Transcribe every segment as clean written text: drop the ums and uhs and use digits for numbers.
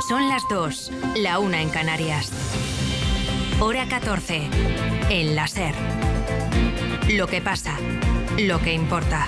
Son las 2, la 1 en Canarias. Hora 14, en la SER. Lo que pasa, lo que importa.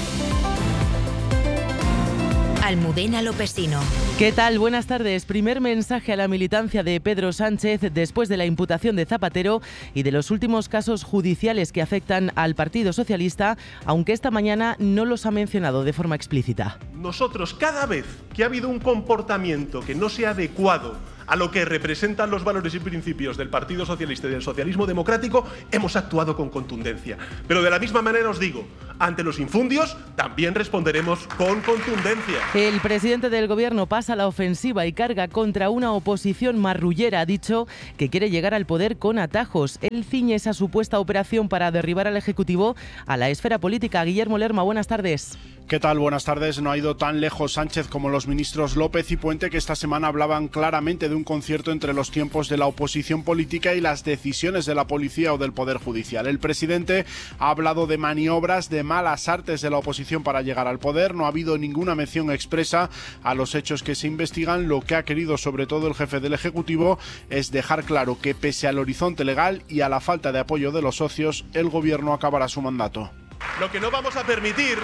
Almudena Lopesino. ¿Qué tal? Buenas tardes. Primer mensaje a la militancia de Pedro Sánchez después de la imputación de Zapatero y de los últimos casos judiciales que afectan al Partido Socialista, aunque esta mañana no los ha mencionado de forma explícita. Nosotros, cada vez que ha habido un comportamiento que no sea adecuado a lo que representan los valores y principios del Partido Socialista y del socialismo democrático, hemos actuado con contundencia. Pero de la misma manera os digo, ante los infundios también responderemos con contundencia. El presidente del Gobierno pasa a la ofensiva y carga contra una oposición marrullera. Ha dicho que quiere llegar al poder con atajos. Él ciñe esa supuesta operación para derribar al Ejecutivo a la esfera política. Guillermo Lerma, buenas tardes. ¿Qué tal? Buenas tardes. No ha ido tan lejos Sánchez como los ministros López y Puente, que esta semana hablaban claramente de un concierto entre los tiempos de la oposición política y las decisiones de la policía o del Poder Judicial. El presidente ha hablado de maniobras, de malas artes de la oposición para llegar al poder. No ha habido ninguna mención expresa a los hechos que se investigan. Lo que ha querido sobre todo el jefe del Ejecutivo es dejar claro que pese al horizonte legal y a la falta de apoyo de los socios, el Gobierno acabará su mandato. Lo que no vamos a permitir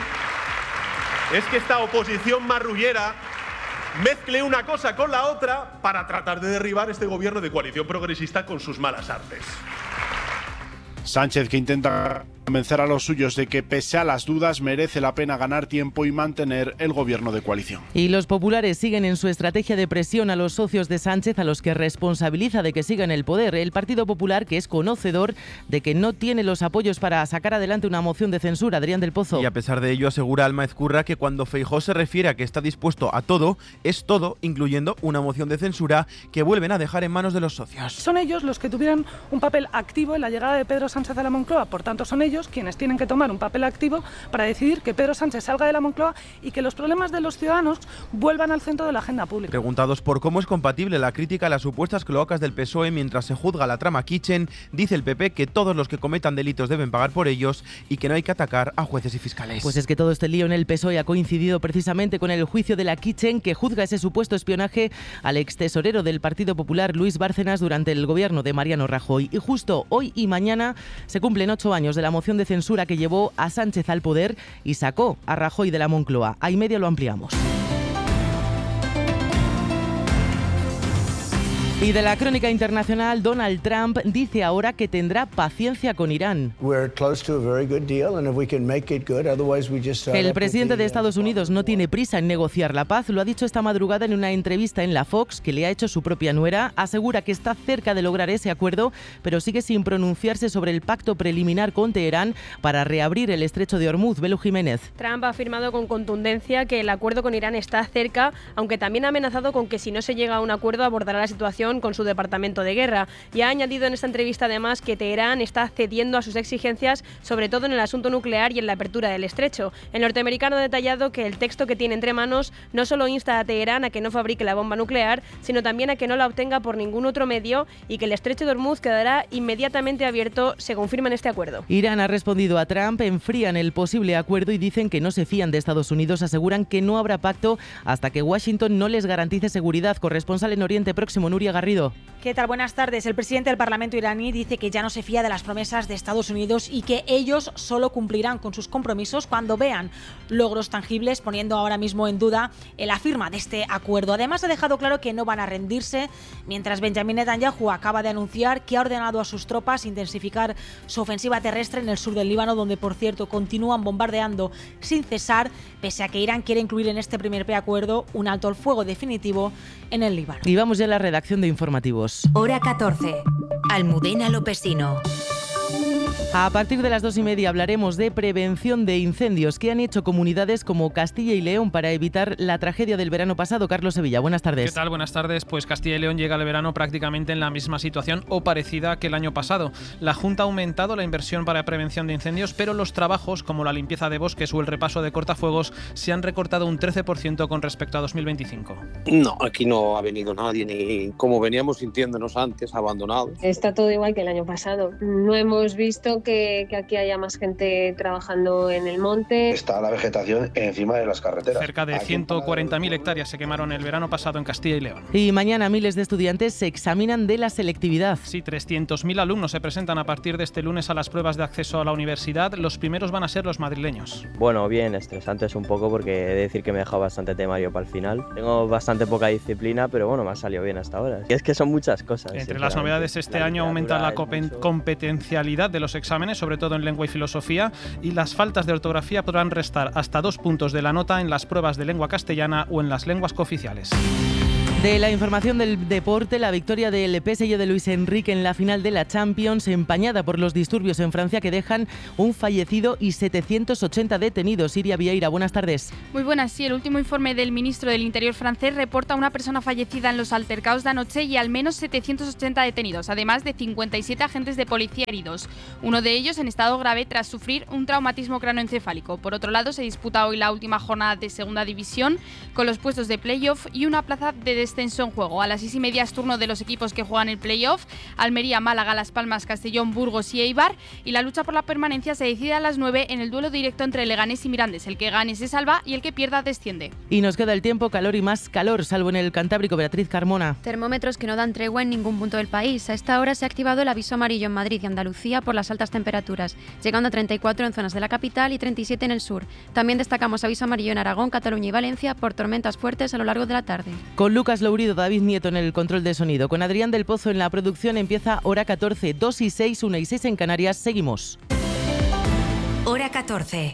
es que esta oposición marrullera mezcle una cosa con la otra para tratar de derribar este gobierno de coalición progresista con sus malas artes. Sánchez, que intenta convencer a los suyos de que pese a las dudas merece la pena ganar tiempo y mantener el gobierno de coalición. Y los populares siguen en su estrategia de presión a los socios de Sánchez, a los que responsabiliza de que sigan el poder. El Partido Popular, que es conocedor de que no tiene los apoyos para sacar adelante una moción de censura. Adrián del Pozo. Y a pesar de ello asegura Alma Ezcurra que cuando Feijóo se refiere a que está dispuesto a todo, es todo, incluyendo una moción de censura que vuelven a dejar en manos de los socios. Son ellos los que tuvieron un papel activo en la llegada de Pedro Sánchez a la Moncloa, por tanto son ellos quienes tienen que tomar un papel activo para decidir que Pedro Sánchez salga de la Moncloa y que los problemas de los ciudadanos vuelvan al centro de la agenda pública. Preguntados por cómo es compatible la crítica a las supuestas cloacas del PSOE mientras se juzga la trama Kitchen, dice el PP que todos los que cometan delitos deben pagar por ellos y que no hay que atacar a jueces y fiscales. Pues es que todo este lío en el PSOE ha coincidido precisamente con el juicio de la Kitchen, que juzga ese supuesto espionaje al extesorero del Partido Popular, Luis Bárcenas, durante el gobierno de Mariano Rajoy. Y justo hoy y mañana se cumplen 8 años de la moción de censura que llevó a Sánchez al poder y sacó a Rajoy de la Moncloa. A y media lo ampliamos. Y de la crónica internacional, Donald Trump dice ahora que tendrá paciencia con Irán. El presidente de Estados Unidos no tiene prisa en negociar la paz. Lo ha dicho esta madrugada en una entrevista en la Fox que le ha hecho su propia nuera. Asegura que está cerca de lograr ese acuerdo, pero sigue sin pronunciarse sobre el pacto preliminar con Teherán para reabrir el estrecho de Hormuz. Belu Jiménez. Trump ha afirmado con contundencia que el acuerdo con Irán está cerca, aunque también ha amenazado con que si no se llega a un acuerdo abordará la situación con su departamento de guerra, y ha añadido en esta entrevista además que Teherán está cediendo a sus exigencias, sobre todo en el asunto nuclear y en la apertura del estrecho. El norteamericano ha detallado que el texto que tiene entre manos no solo insta a Teherán a que no fabrique la bomba nuclear, sino también a que no la obtenga por ningún otro medio y que el estrecho de Hormuz quedará inmediatamente abierto según firman este acuerdo. Irán ha respondido a Trump, enfrían el posible acuerdo y dicen que no se fían de Estados Unidos. Aseguran que no habrá pacto hasta que Washington no les garantice seguridad. Corresponsal en Oriente Próximo, Nuria Garrido. ¿Qué tal? Buenas tardes. El presidente del Parlamento iraní dice que ya no se fía de las promesas de Estados Unidos y que ellos solo cumplirán con sus compromisos cuando vean logros tangibles, poniendo ahora mismo en duda la firma de este acuerdo. Además, ha dejado claro que no van a rendirse, mientras Benjamin Netanyahu acaba de anunciar que ha ordenado a sus tropas intensificar su ofensiva terrestre en el sur del Líbano, donde, por cierto, continúan bombardeando sin cesar, pese a que Irán quiere incluir en este primer preacuerdo un alto al fuego definitivo en el Líbano. Y vamos ya a la redacción de informativos. Hora 14. Almudena Lopesino. A partir de las 2:30 hablaremos de prevención de incendios que han hecho comunidades como Castilla y León para evitar la tragedia del verano pasado. Carlos Sevilla, buenas tardes. ¿Qué tal? Buenas tardes. Pues Castilla y León llega al verano prácticamente en la misma situación o parecida que el año pasado. La Junta ha aumentado la inversión para prevención de incendios, pero los trabajos como la limpieza de bosques o el repaso de cortafuegos se han recortado un 13% con respecto a 2025. No, aquí no ha venido nadie, ni como veníamos sintiéndonos antes, abandonados. Está todo igual que el año pasado. No hemos visto bueno que aquí haya más gente trabajando en el monte. Está la vegetación encima de las carreteras. Cerca de 140.000 hectáreas se quemaron el verano pasado en Castilla y León. Y mañana miles de estudiantes se examinan de la selectividad. Sí, 300.000 alumnos se presentan a partir de este lunes a las pruebas de acceso a la universidad. Los primeros van a ser los madrileños. Bueno, bien, estresantes un poco porque he de decir que me he dejado bastante temario para el final. Tengo bastante poca disciplina, pero bueno, me ha salido bien hasta ahora. Y es que son muchas cosas. Entre las novedades este año aumenta la competencialidad de los exámenes, sobre todo en lengua y filosofía, y las faltas de ortografía podrán restar hasta 2 puntos de la nota en las pruebas de lengua castellana o en las lenguas cooficiales. De la información del deporte, la victoria del PSG de Luis Enrique en la final de la Champions, empañada por los disturbios en Francia que dejan un fallecido y 780 detenidos. Iria Vieira, buenas tardes. Muy buenas, sí. El último informe del ministro del Interior francés reporta a una persona fallecida en los altercados de anoche y al menos 780 detenidos, además de 57 agentes de policía heridos. Uno de ellos en estado grave tras sufrir un traumatismo cranoencefálico. Por otro lado, se disputa hoy la última jornada de Segunda División con los puestos de playoff y una plaza de descenso en juego. A las 6:30 es turno de los equipos que juegan el playoff: Almería, Málaga, Las Palmas, Castellón, Burgos y Eibar, y la lucha por la permanencia se decide a las 9 en el duelo directo entre Leganés y Mirandés. El que gane se salva y el que pierda desciende. Y nos queda el tiempo, calor y más calor, salvo en el Cantábrico. Beatriz Carmona. Termómetros que no dan tregua en ningún punto del país. A esta hora se ha activado el aviso amarillo en Madrid y Andalucía por las altas temperaturas, llegando a 34 en zonas de la capital y 37 en el sur. También destacamos aviso amarillo en Aragón, Cataluña y Valencia por tormentas fuertes a lo largo de la tarde. Con Lucas Lourido, David Nieto en el control de sonido, con Adrián del Pozo en la producción, empieza Hora 14, 2 y 6, 1 y 6 en Canarias. Seguimos. Hora 14.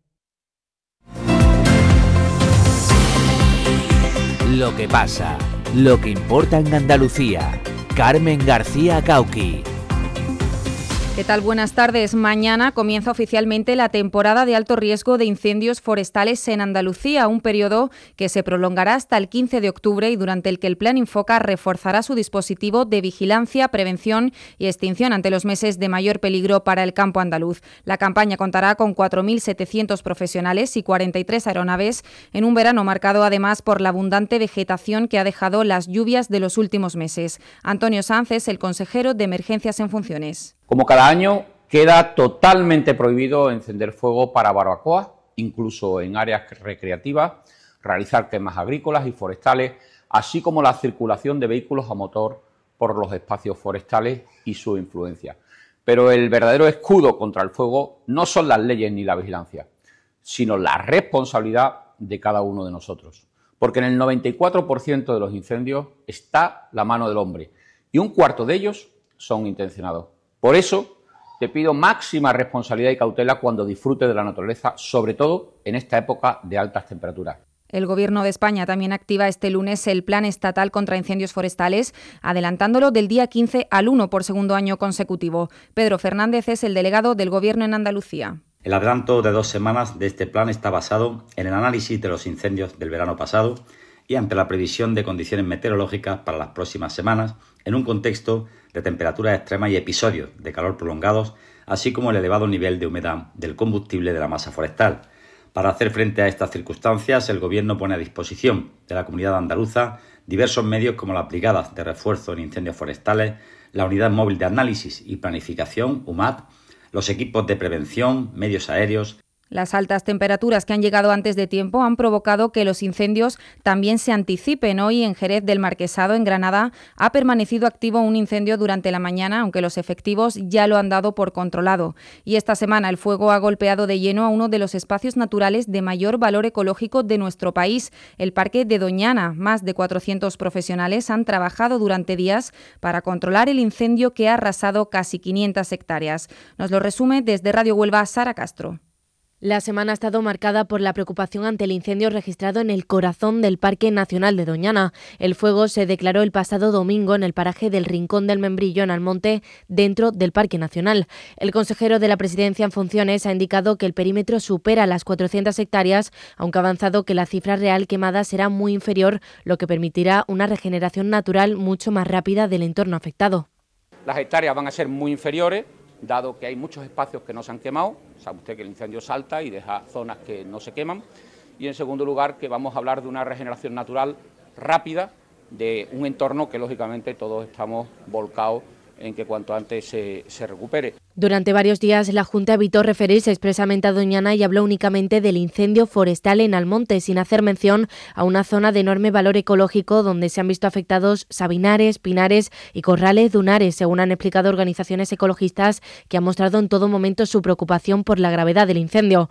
Lo que pasa, lo que importa en Andalucía. Carmen García Cauqui. ¿Qué tal? Buenas tardes. Mañana comienza oficialmente la temporada de alto riesgo de incendios forestales en Andalucía, un periodo que se prolongará hasta el 15 de octubre y durante el que el Plan Infoca reforzará su dispositivo de vigilancia, prevención y extinción ante los meses de mayor peligro para el campo andaluz. La campaña contará con 4.700 profesionales y 43 aeronaves en un verano marcado además por la abundante vegetación que ha dejado las lluvias de los últimos meses. Antonio Sanz es el consejero de Emergencias en funciones. Como cada año, queda totalmente prohibido encender fuego para barbacoa, incluso en áreas recreativas, realizar quemas agrícolas y forestales, así como la circulación de vehículos a motor por los espacios forestales y su influencia. Pero el verdadero escudo contra el fuego no son las leyes ni la vigilancia, sino la responsabilidad de cada uno de nosotros. Porque en el 94% de los incendios está la mano del hombre y un cuarto de ellos son intencionados. Por eso, te pido máxima responsabilidad y cautela cuando disfrutes de la naturaleza, sobre todo en esta época de altas temperaturas. El Gobierno de España también activa este lunes el Plan Estatal contra Incendios Forestales, adelantándolo del día 15 al 1 por segundo año consecutivo. Pedro Fernández es el delegado del Gobierno en Andalucía. El adelanto de 2 semanas de este plan está basado en el análisis de los incendios del verano pasado y ante la previsión de condiciones meteorológicas para las próximas semanas, en un contexto de temperaturas extremas y episodios de calor prolongados, así como el elevado nivel de humedad del combustible de la masa forestal. Para hacer frente a estas circunstancias, el Gobierno pone a disposición de la comunidad andaluza diversos medios como las brigadas de refuerzo en incendios forestales, la unidad móvil de análisis y planificación, UMAP, los equipos de prevención, medios aéreos. Las altas temperaturas que han llegado antes de tiempo han provocado que los incendios también se anticipen. Hoy en Jerez del Marquesado, en Granada, ha permanecido activo un incendio durante la mañana, aunque los efectivos ya lo han dado por controlado. Y esta semana el fuego ha golpeado de lleno a uno de los espacios naturales de mayor valor ecológico de nuestro país, el Parque de Doñana. Más de 400 profesionales han trabajado durante días para controlar el incendio que ha arrasado casi 500 hectáreas. Nos lo resume desde Radio Huelva Sara Castro. La semana ha estado marcada por la preocupación ante el incendio registrado en el corazón del Parque Nacional de Doñana. El fuego se declaró el pasado domingo en el paraje del Rincón del Membrillo, en Almonte, dentro del Parque Nacional. El consejero de la Presidencia en funciones ha indicado que el perímetro supera las 400 hectáreas, aunque ha avanzado que la cifra real quemada será muy inferior, lo que permitirá una regeneración natural mucho más rápida del entorno afectado. Las hectáreas van a ser muy inferiores, dado que hay muchos espacios que no se han quemado. Sabe usted que el incendio salta y deja zonas que no se queman. Y en segundo lugar, que vamos a hablar de una regeneración natural rápida de un entorno que lógicamente todos estamos volcados en que cuanto antes se recupere. Durante varios días la Junta evitó referirse expresamente a Doñana y habló únicamente del incendio forestal en Almonte, sin hacer mención a una zona de enorme valor ecológico donde se han visto afectados sabinares, pinares y corrales dunares, según han explicado organizaciones ecologistas que han mostrado en todo momento su preocupación por la gravedad del incendio.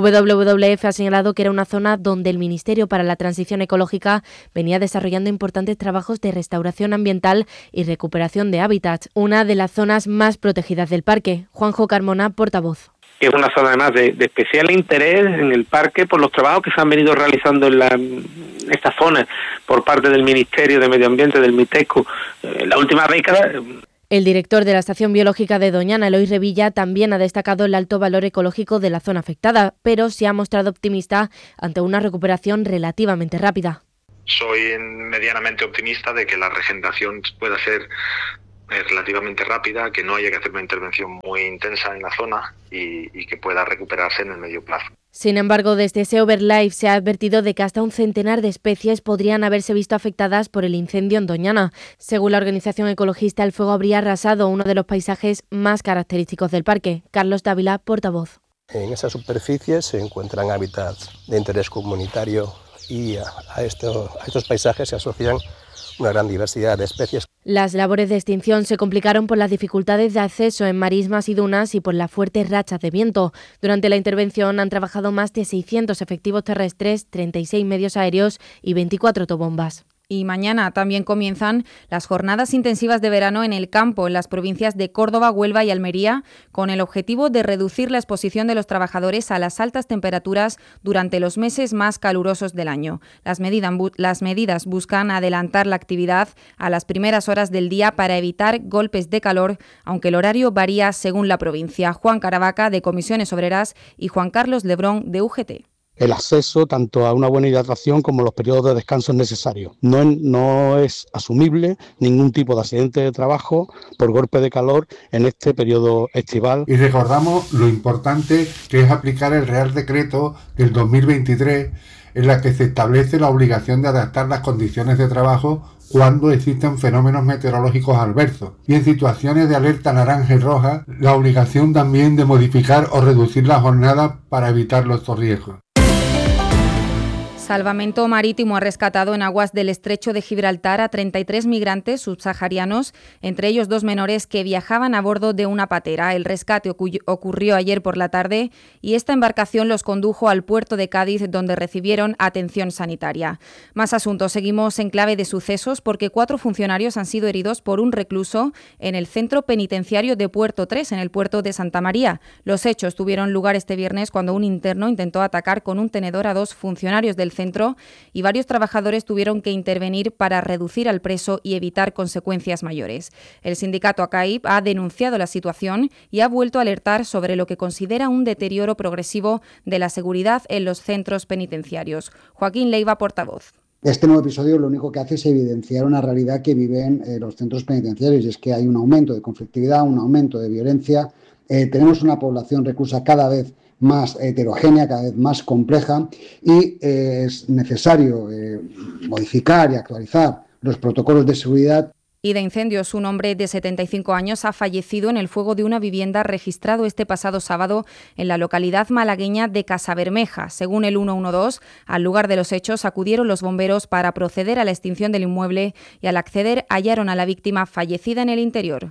WWF ha señalado que era una zona donde el Ministerio para la Transición Ecológica venía desarrollando importantes trabajos de restauración ambiental y recuperación de hábitats, una de las zonas más protegidas del parque. Juanjo Carmona, portavoz. Es una zona además de especial interés en el parque por los trabajos que se han venido realizando en esta zona por parte del Ministerio de Medio Ambiente, del MITECO, en la última década. El director de la Estación Biológica de Doñana, Eloy Revilla, también ha destacado el alto valor ecológico de la zona afectada, pero se ha mostrado optimista ante una recuperación relativamente rápida. Soy medianamente optimista de que la regeneración pueda ser relativamente rápida, que no haya que hacer una intervención muy intensa en la zona y que pueda recuperarse en el medio plazo. Sin embargo, desde Seover Life se ha advertido de que hasta un centenar de especies podrían haberse visto afectadas por el incendio en Doñana. Según la organización ecologista, el fuego habría arrasado uno de los paisajes más característicos del parque. Carlos Dávila, portavoz. En esa superficie se encuentran hábitats de interés comunitario y a estos paisajes se asocian una gran diversidad de especies. Las labores de extinción se complicaron por las dificultades de acceso en marismas y dunas y por las fuertes rachas de viento. Durante la intervención han trabajado más de 600 efectivos terrestres, 36 medios aéreos y 24 autobombas. Y mañana también comienzan las jornadas intensivas de verano en el campo, en las provincias de Córdoba, Huelva y Almería, con el objetivo de reducir la exposición de los trabajadores a las altas temperaturas durante los meses más calurosos del año. Las medidas buscan adelantar la actividad a las primeras horas del día para evitar golpes de calor, aunque el horario varía según la provincia. Juan Caravaca, de Comisiones Obreras, y Juan Carlos Lebrón, de UGT. El acceso tanto a una buena hidratación como los periodos de descanso necesarios. No es asumible ningún tipo de accidente de trabajo por golpe de calor en este periodo estival. Y recordamos lo importante que es aplicar el Real Decreto del 2023, en la que se establece la obligación de adaptar las condiciones de trabajo cuando existen fenómenos meteorológicos adversos. Y en situaciones de alerta naranja y roja, la obligación también de modificar o reducir la jornada para evitar estos riesgos. Salvamento Marítimo ha rescatado en aguas del Estrecho de Gibraltar a 33 migrantes subsaharianos, entre ellos 2 menores que viajaban a bordo de una patera. El rescate ocurrió ayer por la tarde y esta embarcación los condujo al puerto de Cádiz, donde recibieron atención sanitaria. Más asuntos. Seguimos en clave de sucesos porque 4 funcionarios han sido heridos por un recluso en el centro penitenciario de Puerto 3, en el puerto de Santa María. Los hechos tuvieron lugar este viernes cuando un interno intentó atacar con un tenedor a 2 funcionarios del centro y varios trabajadores tuvieron que intervenir para reducir al preso y evitar consecuencias mayores. El sindicato ACAIP ha denunciado la situación y ha vuelto a alertar sobre lo que considera un deterioro progresivo de la seguridad en los centros penitenciarios. Joaquín Leiva, portavoz. Este nuevo episodio lo único que hace es evidenciar una realidad que viven los centros penitenciarios, y es que hay un aumento de conflictividad, un aumento de violencia. Tenemos una población reclusa cada vez más heterogénea, cada vez más compleja, y es necesario modificar y actualizar los protocolos de seguridad. Y de incendios, un hombre de 75 años ha fallecido en el fuego de una vivienda registrado este pasado sábado en la localidad malagueña de Casabermeja. Según el 112, al lugar de los hechos acudieron los bomberos para proceder a la extinción del inmueble y al acceder hallaron a la víctima fallecida en el interior.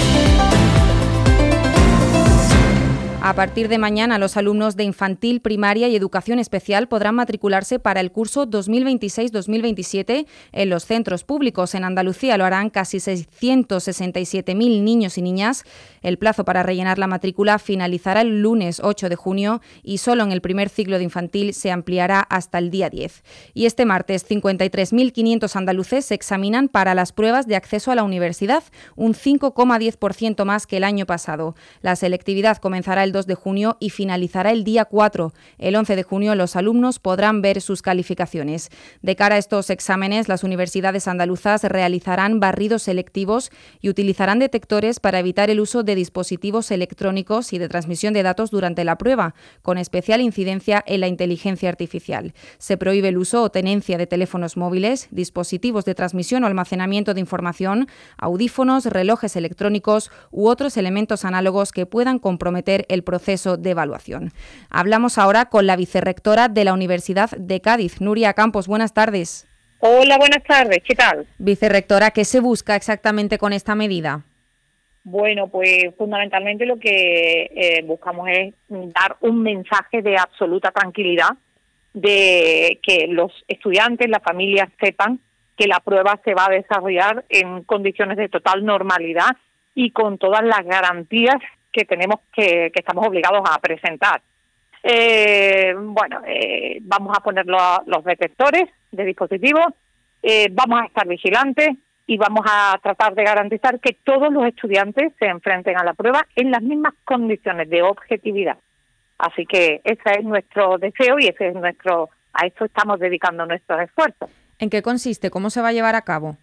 A partir de mañana, los alumnos de infantil, primaria y educación especial podrán matricularse para el curso 2026-2027 en los centros públicos. En Andalucía lo harán casi 667.000 niños y niñas. El plazo para rellenar la matrícula finalizará el lunes 8 de junio y solo en el primer ciclo de infantil se ampliará hasta el día 10. Y este martes, 53.500 andaluces se examinan para las pruebas de acceso a la universidad, un 5,10% más que el año pasado. La selectividad comenzará el el 2 de junio y finalizará el día 4. El 11 de junio los alumnos podrán ver sus calificaciones. De cara a estos exámenes, las universidades andaluzas realizarán barridos selectivos y utilizarán detectores para evitar el uso de dispositivos electrónicos y de transmisión de datos durante la prueba, con especial incidencia en la inteligencia artificial. Se prohíbe el uso o tenencia de teléfonos móviles, dispositivos de transmisión o almacenamiento de información, audífonos, relojes electrónicos u otros elementos análogos que puedan comprometer el proceso de evaluación. Hablamos ahora con la vicerrectora de la Universidad de Cádiz, Nuria Campos. Buenas tardes. Hola, buenas tardes. ¿Qué tal? Vicerrectora, ¿qué se busca exactamente con esta medida? Bueno, pues fundamentalmente lo que buscamos es dar un mensaje de absoluta tranquilidad, de que los estudiantes, las familias sepan que la prueba se va a desarrollar en condiciones de total normalidad y con todas las garantías que tenemos que estamos obligados a presentar. Vamos a poner los detectores de dispositivos, vamos a estar vigilantes y vamos a tratar de garantizar que todos los estudiantes se enfrenten a la prueba en las mismas condiciones de objetividad. Así que ese es nuestro deseo y a eso estamos dedicando nuestros esfuerzos. ¿En qué consiste? ¿Cómo se va a llevar a cabo?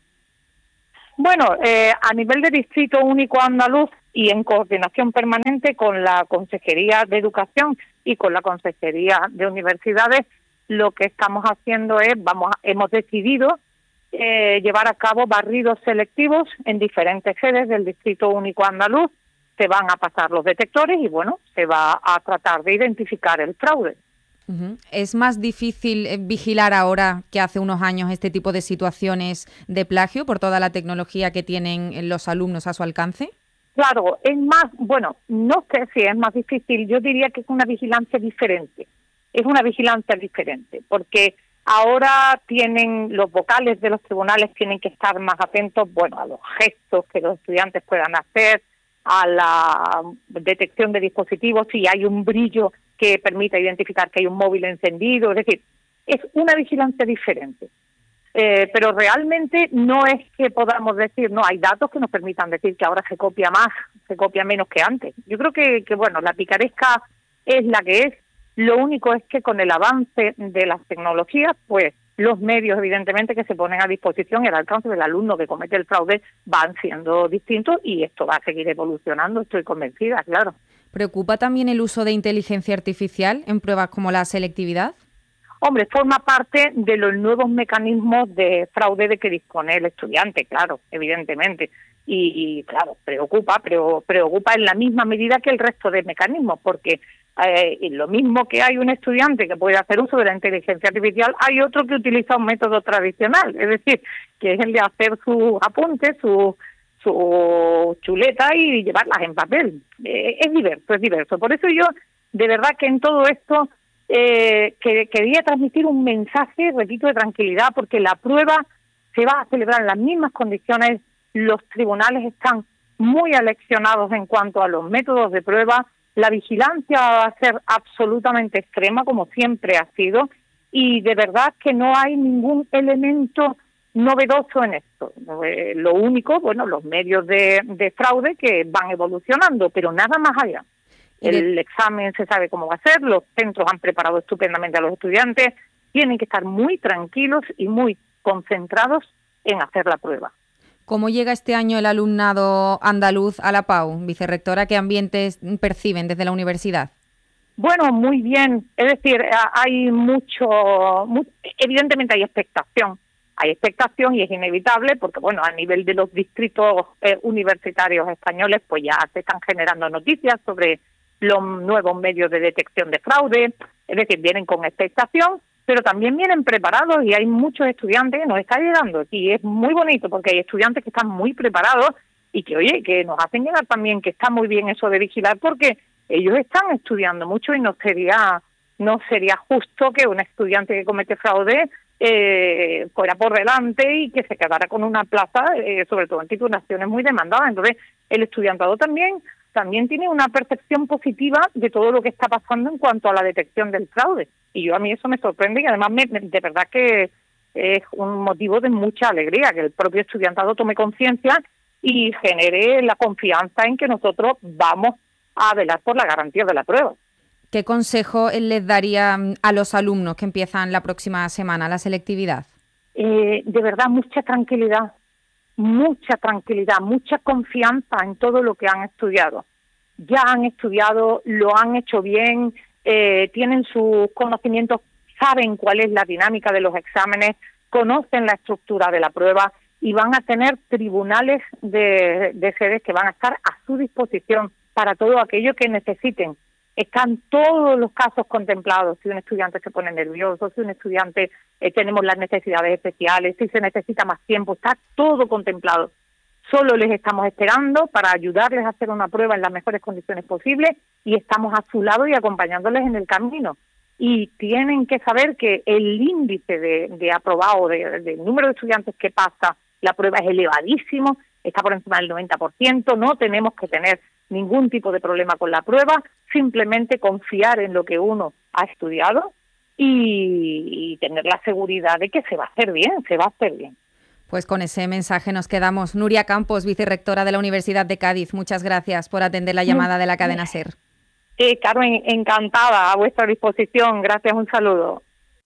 Bueno, a nivel de Distrito Único Andaluz y en coordinación permanente con la Consejería de Educación y con la Consejería de Universidades, lo que estamos haciendo es, hemos decidido llevar a cabo barridos selectivos en diferentes sedes del Distrito Único Andaluz. Se van a pasar los detectores y, se va a tratar de identificar el fraude. ¿Es más difícil vigilar ahora que hace unos años este tipo de situaciones de plagio por toda la tecnología que tienen los alumnos a su alcance? Claro, es más, no sé si es más difícil, yo diría que es una vigilancia diferente. Es una vigilancia diferente, porque ahora los vocales de los tribunales tienen que estar más atentos, a los gestos que los estudiantes puedan hacer, a la detección de dispositivos, si hay un brillo que permita identificar que hay un móvil encendido, es decir, es una vigilancia diferente. Pero realmente no es que podamos decir, no, hay datos que nos permitan decir que ahora se copia más, se copia menos que antes. Yo creo que la picaresca es la que es. Lo único es que con el avance de las tecnologías, pues los medios, evidentemente, que se ponen a disposición y al alcance del alumno que comete el fraude van siendo distintos y esto va a seguir evolucionando, estoy convencida, claro. ¿Preocupa también el uso de inteligencia artificial en pruebas como la selectividad? Hombre, forma parte de los nuevos mecanismos de fraude de que dispone el estudiante, claro, evidentemente. Y claro, preocupa, pero preocupa en la misma medida que el resto de mecanismos, porque lo mismo que hay un estudiante que puede hacer uso de la inteligencia artificial, hay otro que utiliza un método tradicional, es decir, que es el de hacer sus apuntes, su chuleta y llevarlas en papel. Es diverso. Por eso yo, de verdad que en todo esto, quería transmitir un mensaje, repito, de tranquilidad, porque la prueba se va a celebrar en las mismas condiciones, los tribunales están muy aleccionados en cuanto a los métodos de prueba, la vigilancia va a ser absolutamente extrema, como siempre ha sido, y de verdad que no hay ningún elemento novedoso en esto. Lo único, los medios de fraude que van evolucionando, pero nada más allá. El examen se sabe cómo va a ser, los centros han preparado estupendamente a los estudiantes, tienen que estar muy tranquilos y muy concentrados en hacer la prueba. ¿Cómo llega este año el alumnado andaluz a la PAU? Vicerrectora, ¿qué ambientes perciben desde la universidad? Bueno, muy bien. Es decir, hay evidentemente hay expectación. Hay expectación y es inevitable porque, a nivel de los distritos universitarios españoles, pues ya se están generando noticias sobre los nuevos medios de detección de fraude. Es decir, vienen con expectación, pero también vienen preparados y hay muchos estudiantes que nos están llegando. Y es muy bonito porque hay estudiantes que están muy preparados y que nos hacen llegar también que está muy bien eso de vigilar porque ellos están estudiando mucho y no sería justo que un estudiante que comete fraude fuera por delante y que se quedara con una plaza, sobre todo en titulaciones muy demandadas. Entonces, el estudiantado también tiene una percepción positiva de todo lo que está pasando en cuanto a la detección del fraude. Y a mí eso me sorprende y además de verdad que es un motivo de mucha alegría que el propio estudiantado tome conciencia y genere la confianza en que nosotros vamos a velar por la garantía de la prueba. ¿Qué consejo les daría a los alumnos que empiezan la próxima semana la selectividad? De verdad, mucha tranquilidad, mucha confianza en todo lo que han estudiado. Ya han estudiado, lo han hecho bien, tienen sus conocimientos, saben cuál es la dinámica de los exámenes, conocen la estructura de la prueba y van a tener tribunales de sedes que van a estar a su disposición para todo aquello que necesiten. Están todos los casos contemplados, si un estudiante se pone nervioso, si un estudiante tenemos las necesidades especiales, si se necesita más tiempo, está todo contemplado. Solo les estamos esperando para ayudarles a hacer una prueba en las mejores condiciones posibles y estamos a su lado y acompañándoles en el camino. Y tienen que saber que el índice de aprobado, del número de estudiantes que pasa la prueba es elevadísimo, está por encima del 90%, no tenemos que tener ningún tipo de problema con la prueba, simplemente confiar en lo que uno ha estudiado y tener la seguridad de que se va a hacer bien, Pues con ese mensaje nos quedamos. Nuria Campos, vicerrectora de la Universidad de Cádiz, muchas gracias por atender la llamada de la cadena SER. Carmen, encantada, a vuestra disposición. Gracias, un saludo.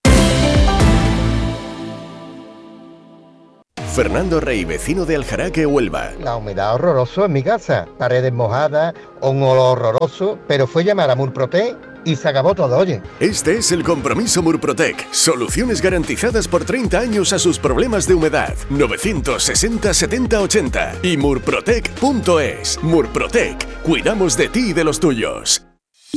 Fernando Rey, vecino de Aljaraque, Huelva. La humedad horroroso en mi casa, paredes mojadas, un olor horroroso, pero fue llamar a Murprotec y se acabó todo, oye. Este es el compromiso Murprotec. Soluciones garantizadas por 30 años a sus problemas de humedad. 960 70 80 y murprotec.es. Murprotec, cuidamos de ti y de los tuyos.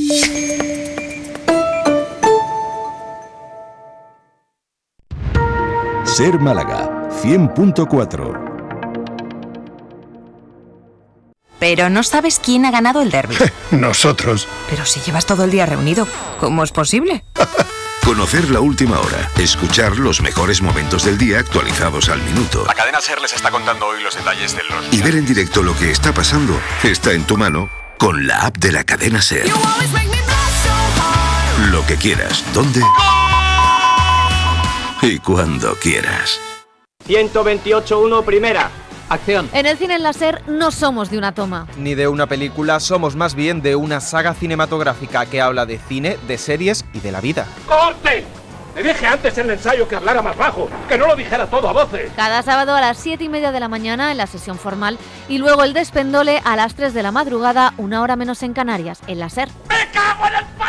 SER Málaga 100.4. Pero no sabes quién ha ganado el derbi. Nosotros. Pero si llevas todo el día reunido, ¿cómo es posible? Conocer la última hora, escuchar los mejores momentos del día actualizados al minuto. La cadena SER les está contando hoy los detalles de los... Y ver en directo lo que está pasando está en tu mano con la app de la cadena SER. Lo que quieras, ¿dónde? Y cuando quieras. 128.1 primera. Acción. En el cine en la SER no somos de una toma. Ni de una película, somos más bien de una saga cinematográfica que habla de cine, de series y de la vida. ¡Corte! Le dije antes en el ensayo que hablara más bajo, que no lo dijera todo a voces. Cada sábado a las 7:30 de la mañana en la sesión formal y luego el despendole a las 3 de la madrugada, 1 hora menos en Canarias, en la SER. ¡Me cago en el